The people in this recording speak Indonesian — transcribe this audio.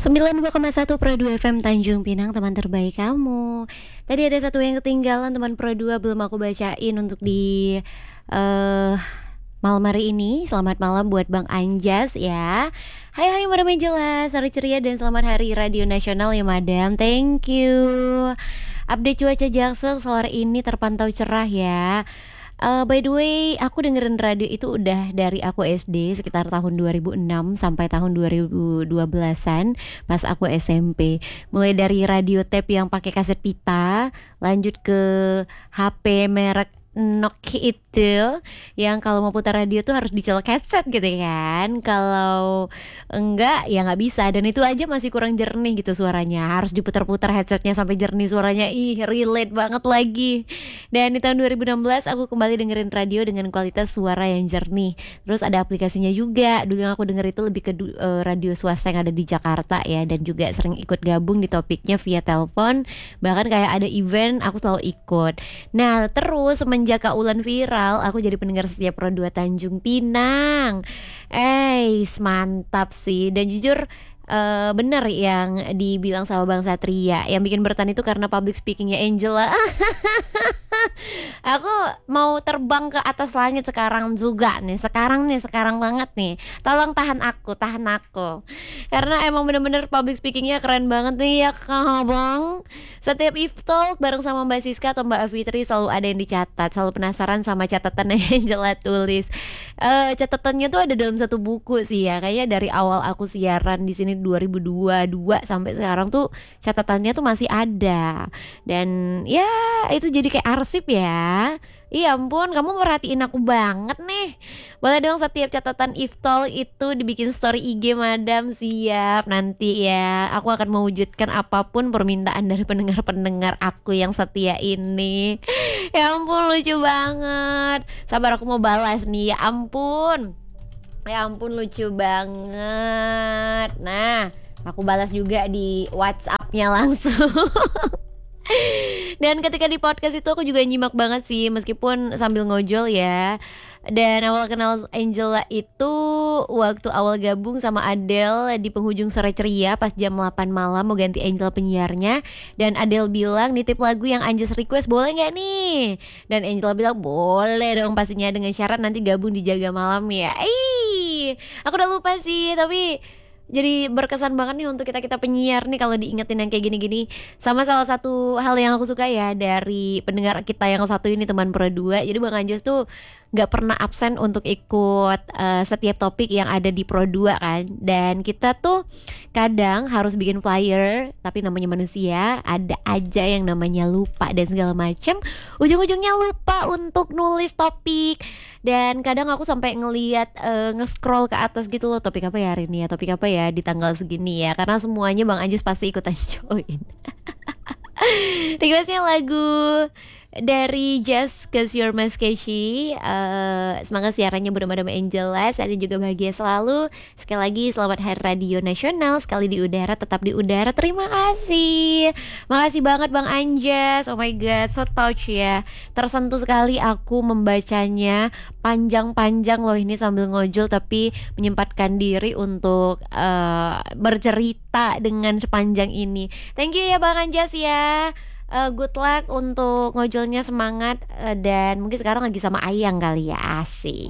92,1 Pro 2 FM Tanjung Pinang, teman terbaik kamu. Tadi ada satu yang ketinggalan teman Pro 2, belum aku bacain untuk di eh malam hari ini. Selamat malam buat Bang Anjas ya. Hai Madam Angela, sore ceria dan selamat hari Radio Nasional ya Madam. Thank you. Update cuaca Jaksel sore ini terpantau cerah ya. By the way, aku dengerin radio itu udah dari aku SD sekitar tahun 2006 sampai tahun 2012-an pas aku SMP. Mulai dari radio tape yang pakai kaset pita, lanjut ke HP merek Nokia itu yang kalau mau putar radio tuh harus dicolok headset gitu kan. Kalau enggak ya nggak bisa, dan itu aja masih kurang jernih gitu suaranya. Harus diputar-putar headsetnya sampai jernih suaranya. Ih, relate banget lagi. Dan di tahun 2016 aku kembali dengerin radio dengan kualitas suara yang jernih. Terus ada aplikasinya juga. Dulu yang aku denger itu lebih ke radio swasta yang ada di Jakarta ya, dan juga sering ikut gabung di topiknya via telepon. Bahkan kayak ada event aku selalu ikut. Nah, terus semenjak Kak Ulan viral, aku jadi pendengar setia Pro 2 Tanjung Pinang. Mantap sih. Dan jujur bener yang dibilang sama Bang Satria, yang bikin bertahan itu karena public speakingnya Angela. Aku mau terbang ke atas langit sekarang juga nih. Sekarang banget nih. Tolong tahan aku. Karena emang bener-bener public speakingnya keren banget nih ya Kak Bang. Setiap if talk bareng sama Mbak Siska atau Mbak Afitri selalu ada yang dicatat. Selalu penasaran sama catatan yang Angela tulis. Catatannya tuh ada dalam satu buku sih ya. Kayaknya dari awal aku siaran di sini 2022 sampai sekarang tuh catatannya tuh masih ada. Dan ya itu jadi kayak arsip ya. Iya ampun, kamu merhatiin aku banget nih. Boleh dong setiap catatan iftol itu dibikin story IG Madam. Siap, nanti ya aku akan mewujudkan apapun permintaan dari pendengar-pendengar aku yang setia ini. Ya ampun, lucu banget. Sabar, aku mau balas nih. Ya ampun, lucu banget. Nah, aku balas juga di WhatsApp-nya langsung. Dan ketika di podcast itu aku juga nyimak banget sih, meskipun sambil ngojol ya. Dan awal kenal Angela itu waktu awal gabung sama Adele di penghujung sore ceria pas jam 8 malam mau ganti Angela penyiarnya. Dan Adele bilang nitip lagu yang Anjas request boleh gak nih? Dan Angela bilang boleh dong pastinya, dengan syarat nanti gabung di Jaga Malam ya. Aku udah lupa sih, tapi jadi berkesan banget nih untuk kita penyiar nih kalau diingetin yang kayak gini-gini. Sama salah satu hal yang aku suka ya dari pendengar kita yang satu ini, teman Pro 2. Jadi Bang Anjas tuh gak pernah absen untuk ikut setiap topik yang ada di Pro 2 kan. Dan kita tuh kadang harus bikin flyer, tapi namanya manusia, ada aja yang namanya lupa dan segala macam. Ujung-ujungnya lupa untuk nulis topik. Dan kadang aku sampai ngeliat nge-scroll ke atas gitu loh, topik apa ya hari ini ya, topik apa ya di tanggal segini ya. Karena semuanya Bang Anjas pasti ikutan join. Requestnya lagu dari Just Cause You're My Sketchy. Semangat siarannya Madam Angela. Saya juga bahagia selalu. Sekali lagi selamat Hari Radio Nasional. Sekali di udara tetap di udara. Terima kasih. Makasih banget Bang Anjas. Oh my god, so touch ya. Tersentuh sekali aku membacanya. Panjang-panjang loh ini sambil ngojol, tapi menyempatkan diri untuk bercerita dengan sepanjang ini. Thank you ya Bang Anjas ya. Good luck untuk ngojolnya, semangat. Dan mungkin sekarang lagi sama Ayang kali ya, asik.